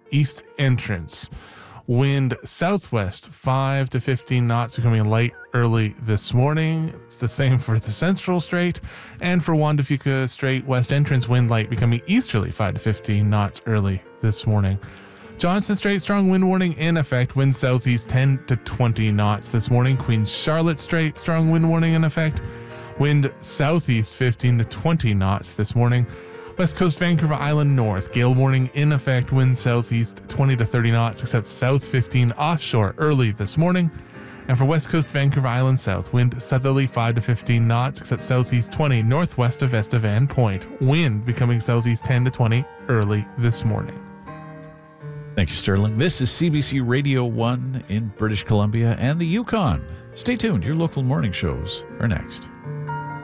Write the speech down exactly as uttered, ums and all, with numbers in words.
east entrance. Wind southwest five to fifteen knots, becoming light early this morning. It's the same for the Central Strait. And for Juan de Fuca Strait west entrance, wind light becoming easterly five to fifteen knots early this morning. Johnson Strait, strong wind warning in effect. Wind southeast ten to twenty knots this morning. Queen Charlotte Strait, strong wind warning in effect. Wind southeast fifteen to twenty knots this morning. West Coast Vancouver Island North, gale warning in effect. Wind southeast twenty to thirty knots, except south fifteen offshore early this morning. And for West Coast Vancouver Island South, wind southerly five to fifteen knots, except southeast twenty northwest of Estevan Point. Wind becoming southeast ten to twenty early this morning. Thank you, Sterling. This is C B C Radio one in British Columbia and the Yukon. Stay tuned. Your local morning shows are next.